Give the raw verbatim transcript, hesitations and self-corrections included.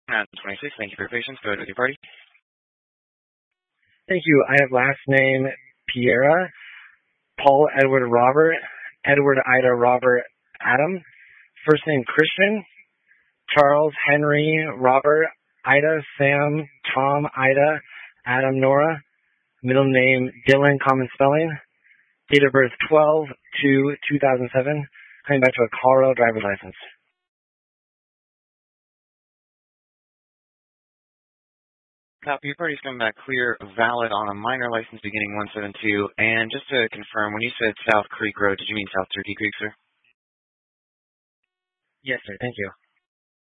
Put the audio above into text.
Nine twenty-six. Thank you for your patience. Go ahead with your party. Thank you. I have last name Piera, Paul Edward Robert, Edward Ida Robert Adam. First name Christian, Charles Henry Robert Ida Sam Tom Ida Adam Nora. Middle name Dylan, common spelling. Date of birth twelve two two thousand seven. Coming back to a Colorado driver's license. Copy. Your party's coming back clear, valid on a minor license beginning one seven two. And just to confirm, when you said South Creek Road, did you mean South Turkey Creek, sir? Yes, sir. Thank you.